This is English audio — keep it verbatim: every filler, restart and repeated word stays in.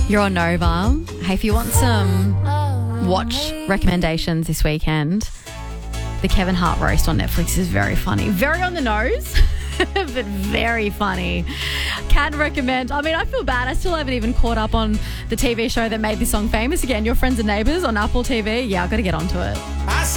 You're on Nova. Hey, if you want some watch recommendations this weekend, the Kevin Hart roast on Netflix is very funny. Very on the nose, but very funny. Can recommend. I mean, I feel bad. I still haven't even caught up on the T V show that made this song famous again, Your Friends and Neighbours on Apple T V. Yeah, I've got to get onto it.